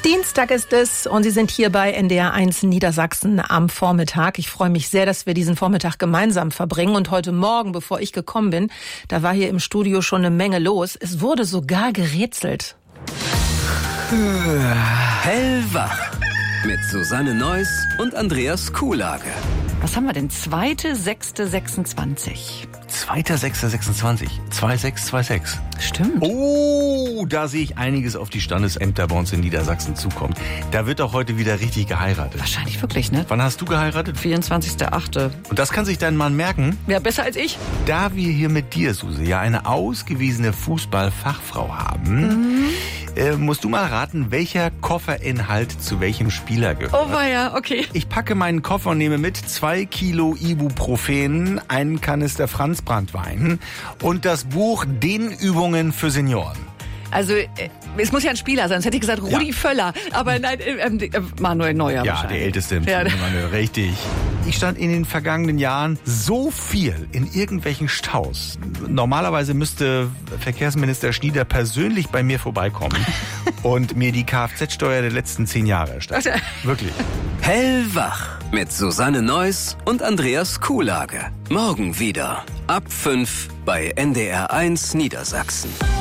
Dienstag ist es und Sie sind hier bei NDR 1 Niedersachsen am Vormittag. Ich freue mich sehr, dass wir diesen Vormittag gemeinsam verbringen. Und heute Morgen, bevor ich gekommen bin, da war hier im Studio schon eine Menge los. Es wurde sogar gerätselt. Hellwach mit Susanne Neuss und Andreas Kuhlage. Was haben wir denn? 2.6.26. 2.6.26. 2626. Stimmt. Oh, da sehe ich einiges auf die Standesämter bei uns in Niedersachsen zukommen. Da wird auch heute wieder richtig geheiratet. Wahrscheinlich wirklich, ne? Wann hast du geheiratet? 24.8. Und das kann sich dein Mann merken? Ja, besser als ich. Da wir hier mit dir, Suse, ja eine ausgewiesene Fußballfachfrau haben, musst du mal raten, welcher Kofferinhalt zu welchem Spieler gehört. Oh weia, okay. Ich packe meinen Koffer und nehme mit 2 Kilo Ibuprofen, einen Kanister Franzbranntwein und das Buch Dehnübungen für Senioren. Also, es muss ja ein Spieler sein, sonst hätte ich gesagt Rudi Völler. Aber nein, Manuel Neuer Ja, wahrscheinlich. der Älteste im Ja. Team, Manuel, richtig. Ich stand in den vergangenen Jahren so viel in irgendwelchen Staus. Normalerweise müsste Verkehrsminister Schnieder persönlich bei mir vorbeikommen und mir die Kfz-Steuer der letzten 10 Jahre erstatten. Wirklich. Hellwach mit Susanne Neuss und Andreas Kuhlage. Morgen wieder ab 5 bei NDR 1 Niedersachsen.